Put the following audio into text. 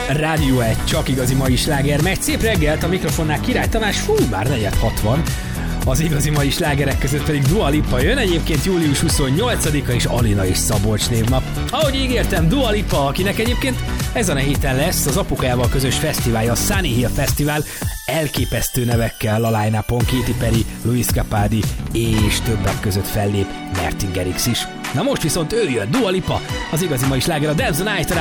Rádió 1, csak igazi mai sláger megy. Szép reggelt, a mikrofonnál Király Tamás, már 4:60. Az igazi mai slágerek között pedig Dua Lipa jön, egyébként július 28-a és Alina és Szabolcs névnap. Ahogy ígértem, Dua Lipa, akinek egyébként ezen a héten lesz az apukájával közös fesztiválja, a Sunny Hill Fesztivál, elképesztő nevekkel a line-upon, Katy Perry, Luis Capaldi és többek között fellép Martin Garrix is. Na most viszont ő jön, Dua Lipa, az igazi mai sláger, a Dance the Night